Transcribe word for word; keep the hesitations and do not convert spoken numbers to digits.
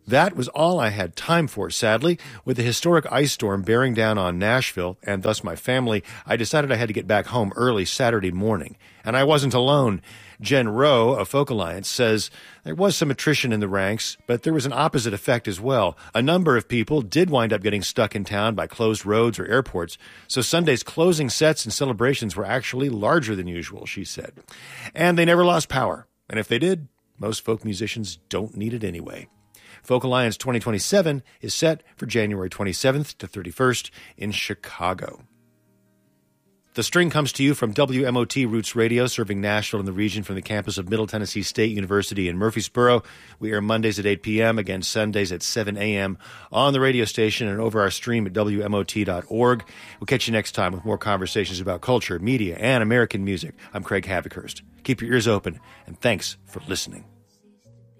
That was all I had time for, sadly. With the historic ice storm bearing down on Nashville, and thus my family, I decided I had to get back home early Saturday morning. And I wasn't alone. Jen Rowe of Folk Alliance says there was some attrition in the ranks, but there was an opposite effect as well. A number of people did wind up getting stuck in town by closed roads or airports, so Sunday's closing sets and celebrations were actually larger than usual, she said. And they never lost power. And if they did, most folk musicians don't need it anyway. Folk Alliance twenty twenty-seven is set for January twenty-seventh to thirty-first in Chicago. The String comes to you from W M O T Roots Radio, serving Nashville and the region from the campus of Middle Tennessee State University in Murfreesboro. We air Mondays at eight p.m., again Sundays at seven a.m. on the radio station and over our stream at W M O T dot org. We'll catch you next time with more conversations about culture, media, and American music. I'm Craig Havikhurst. Keep your ears open, and thanks for listening.